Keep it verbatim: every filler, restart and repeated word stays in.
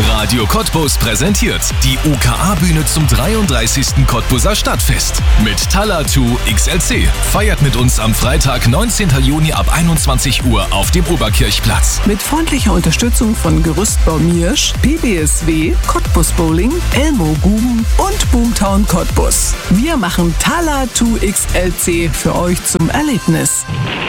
Radio Cottbus präsentiert die U K A-Bühne zum dreiunddreißigsten Cottbuser Stadtfest. Mit Talla zwei X L C. Feiert mit uns am Freitag, neunzehnten Juni ab einundzwanzig Uhr auf dem Oberkirchplatz. Mit freundlicher Unterstützung von Gerüstbau Miersch, P B S W, Cottbus Bowling, Elmo Guben und Boomtown Cottbus. Wir machen Talla zwei X L C für euch zum Erlebnis.